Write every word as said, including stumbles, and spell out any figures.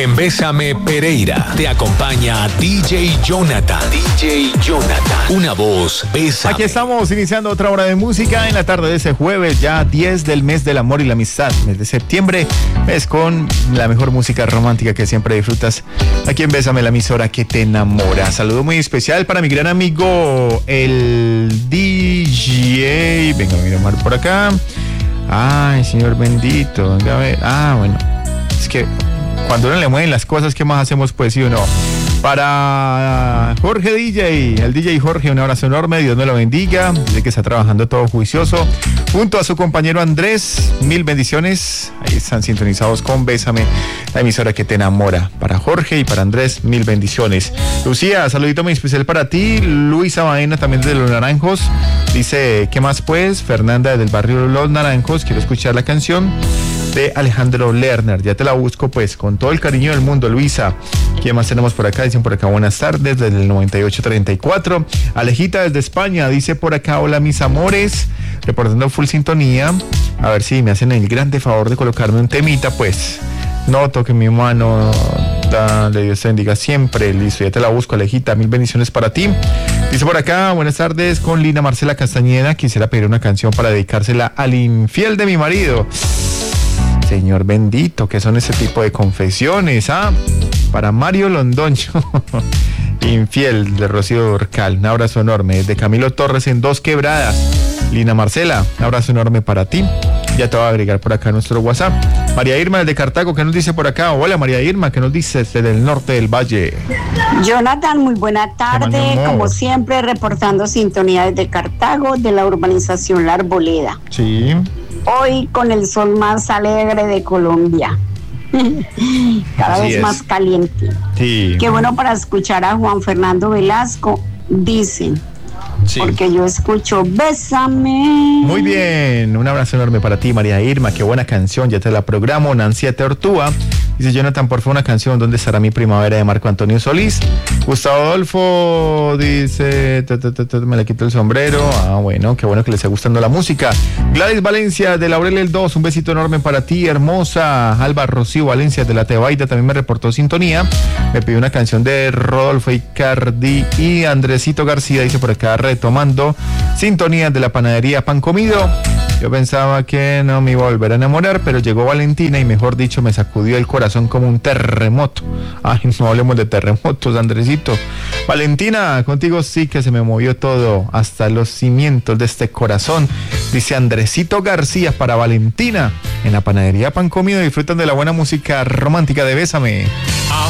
En Bésame Pereira te acompaña D J Jonathan. D J Jonathan. Una voz, Bésame. Aquí estamos iniciando otra hora de música en la tarde de ese jueves, ya diez del mes del amor y la amistad, mes de septiembre, mes con la mejor música romántica que siempre disfrutas aquí en Bésame, la emisora que te enamora. Saludo muy especial para mi gran amigo, el D J. Venga, voy a llamar por acá. Ay, señor bendito. Venga a ver. Ah, bueno. Es que cuando uno le mueven las cosas, ¿qué más hacemos? Pues sí o no. Para Jorge D J, el D J Jorge, un abrazo enorme, Dios me lo bendiga, dice que está trabajando todo juicioso, junto a su compañero Andrés, mil bendiciones, ahí están sintonizados con Bésame, la emisora que te enamora. Para Jorge y para Andrés, mil bendiciones. Lucía, saludito muy especial para ti. Luisa Baena, también desde Los Naranjos, dice, ¿qué más pues? Fernanda desde el barrio Los Naranjos, quiero escuchar la canción de Alejandro Lerner, ya te la busco pues, con todo el cariño del mundo. Luisa, ¿quién más tenemos por acá? Dicen por acá, buenas tardes, desde el noventa y ocho treinta y cuatro. Alejita desde España, dice por acá, hola mis amores, reportando full sintonía, a ver si me hacen el grande favor de colocarme un temita, pues, no toquen mi mano, dale, Dios te bendiga siempre, listo, ya te la busco, Alejita, mil bendiciones para ti. Dice por acá, buenas tardes, con Lina Marcela Castañeda, quisiera pedir una canción para dedicársela al infiel de mi marido. Señor bendito, ¿qué son ese tipo de confesiones? ¿Ah? Para Mario Londoño, infiel de Rocío Durcal, un abrazo enorme. De Camilo Torres en Dos Quebradas. Lina Marcela, un abrazo enorme para ti. Ya te voy a agregar por acá nuestro WhatsApp. María Irma desde Cartago, ¿qué nos dice por acá? Hola María Irma, ¿qué nos dice desde el norte del valle? Jonathan, muy buena tarde, como siempre reportando sintonía desde Cartago, de la urbanización La Arboleda. Sí. Hoy con el sol más alegre de Colombia. Cada Así vez es. más caliente. Sí. Qué bueno para escuchar a Juan Fernando Velasco, dicen. Sí. Porque yo escucho Bésame. Muy bien, un abrazo enorme para ti, María Irma, qué buena canción, ya te la programo. Nancy Tortúa dice, Jonathan, por favor, una canción, ¿dónde estará mi primavera? De Marco Antonio Solís. Gustavo Adolfo dice, ta, ta, ta, ta, me le quito el sombrero. Ah, bueno, qué bueno que les esté gustando la música. Gladys Valencia de Laurel el dos, un besito enorme para ti, hermosa. Alba Rocío Valencia de La Tebaida también me reportó sintonía, me pidió una canción de Rodolfo Icardi. Y Andresito García dice por acá, retomando sintonía de la panadería Pan Comido. Yo pensaba que no me iba a volver a enamorar, pero llegó Valentina y mejor dicho me sacudió el corazón como un terremoto. Ay, no hablemos de terremotos, Andresito. Valentina, contigo sí que se me movió todo, hasta los cimientos de este corazón. Dice Andresito García para Valentina. En la panadería Pan Comido disfrutan de la buena música romántica de Bésame.